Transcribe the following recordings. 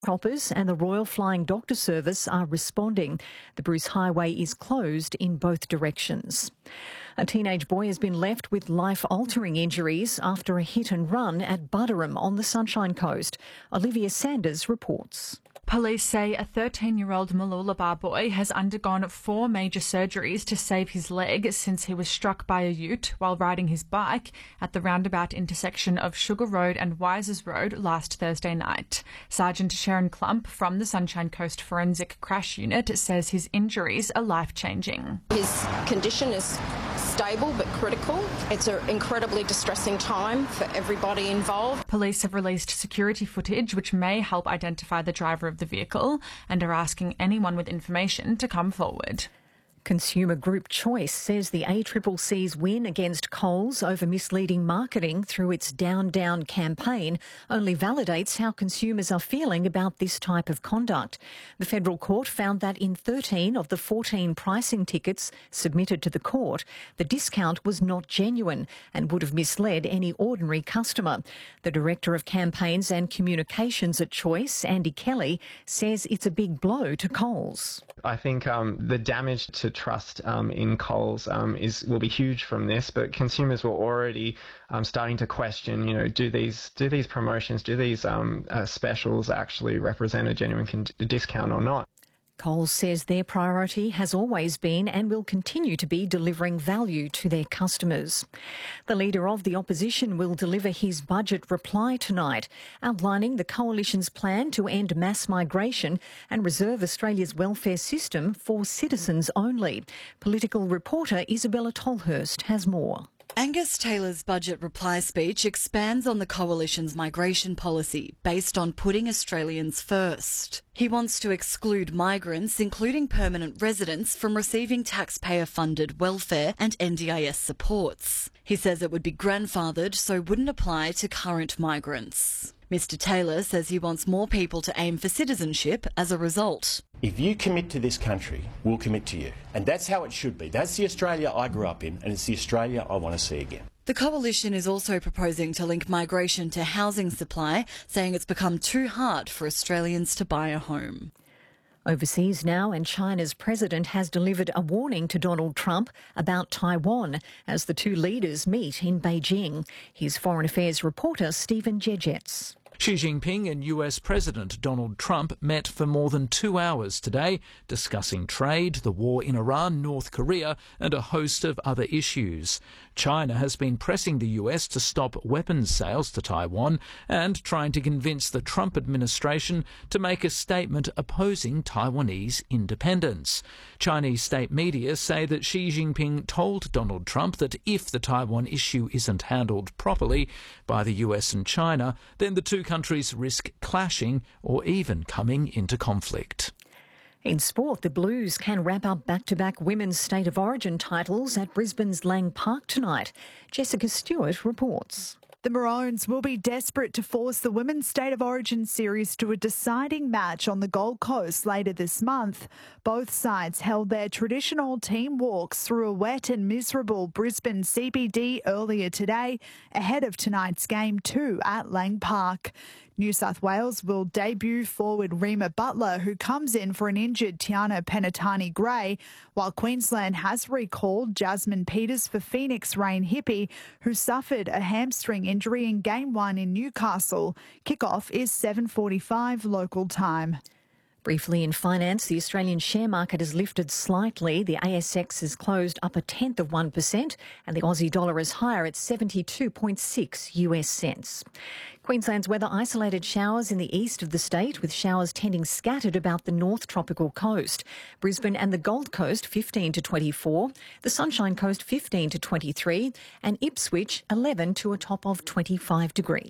Croppers and the Royal Flying Doctor Service are responding. The Bruce Highway is closed in both directions. A teenage boy has been left with life-altering injuries after a hit and run at Buderim on the Sunshine Coast. Olivia Sanders reports. Police say a 13-year-old Mooloolaba boy has undergone 4 major surgeries to save his leg since he was struck by a ute while riding his bike at the roundabout intersection of Sugar Road and Wisers Road last Thursday night. Sergeant Sharon Klump from the Sunshine Coast Forensic Crash Unit says his injuries are life-changing. His condition is stable but critical. It's an incredibly distressing time for everybody involved. Police have released security footage which may help identify the driver of the vehicle and are asking anyone with information to come forward. Consumer group Choice says the ACCC's win against Coles over misleading marketing through its Down Down campaign only validates how consumers are feeling about this type of conduct. The federal court found that in 13 of the 14 pricing tickets submitted to the court, the discount was not genuine and would have misled any ordinary customer. The Director of Campaigns and Communications at Choice, Andy Kelly, says it's a big blow to Coles. I think the damage to trust in Coles will be huge from this, but consumers were already starting to question, do these promotions, do these specials actually represent a genuine discount or not? Coles says their priority has always been and will continue to be delivering value to their customers. The Leader of the Opposition will deliver his budget reply tonight, outlining the Coalition's plan to end mass migration and reserve Australia's welfare system for citizens only. Political reporter Isabella Tolhurst has more. Angus Taylor's budget reply speech expands on the Coalition's migration policy based on putting Australians first. He wants to exclude migrants, including permanent residents, from receiving taxpayer-funded welfare and NDIS supports. He says it would be grandfathered, so wouldn't apply to current migrants. Mr Taylor says he wants more people to aim for citizenship as a result. If you commit to this country, we'll commit to you. And that's how it should be. That's the Australia I grew up in, and it's the Australia I want to see again. The Coalition is also proposing to link migration to housing supply, saying it's become too hard for Australians to buy a home. Overseas now, and China's president has delivered a warning to Donald Trump about Taiwan as the two leaders meet in Beijing. Here's Foreign Affairs reporter Stephen Jejets. Xi Jinping and US President Donald Trump met for more than 2 hours today, discussing trade, the war in Iran, North Korea, and a host of other issues. China has been pressing the US to stop weapons sales to Taiwan and trying to convince the Trump administration to make a statement opposing Taiwanese independence. Chinese state media say that Xi Jinping told Donald Trump that if the Taiwan issue isn't handled properly by the US and China, then the two countries risk clashing or even coming into conflict. In sport, the Blues can wrap up back-to-back women's State of Origin titles at Brisbane's Lang Park tonight. Jessica Stewart reports. The Maroons will be desperate to force the Women's State of Origin series to a deciding match on the Gold Coast later this month. Both sides held their traditional team walks through a wet and miserable Brisbane CBD earlier today, ahead of tonight's game 2 at Lang Park. New South Wales will debut forward Rima Butler, who comes in for an injured Tiana Penatani-Gray, while Queensland has recalled Jasmine Peters for Phoenix Rain Hippie, who suffered a hamstring injury in Game 1 in Newcastle. Kickoff is 7:45 local time. Briefly in finance, the Australian share market has lifted slightly. The ASX has closed up 0.1%, and the Aussie dollar is higher at 72.6 US cents. Queensland's weather: isolated showers in the east of the state, with showers tending scattered about the north tropical coast. Brisbane and the Gold Coast 15 to 24, the Sunshine Coast 15 to 23, and Ipswich 11 to a top of 25 degrees.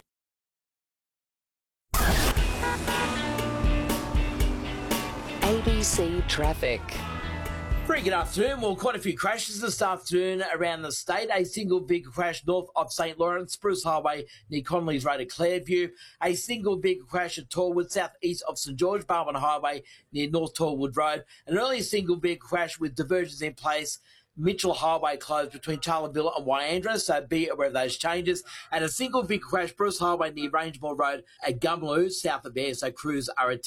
ABC Traffic. Very good afternoon. Well, quite a few crashes this afternoon around the state. A single vehicle crash north of St Lawrence, Spruce Highway near Connolly's Road at Clairview. A single vehicle crash at Torwood, southeast of St George Barwon Highway near North Torwood Road. An earlier single vehicle crash with diversions in place, Mitchell Highway closed between Charleville and Wyandra, so be aware of those changes. And a single vehicle crash, Bruce Highway near Rangemore Road at Gumbaloo, south of there, so crews are